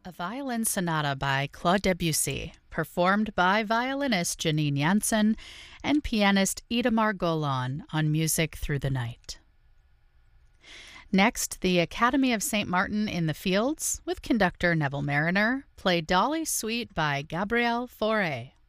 A violin sonata by Claude Debussy, performed by violinist Janine Jansen and pianist Idamar Golan on Music Through the Night. Next, the Academy of St. Martin in the Fields, with conductor Neville Mariner, played Dolly Suite by Gabriel Fauré.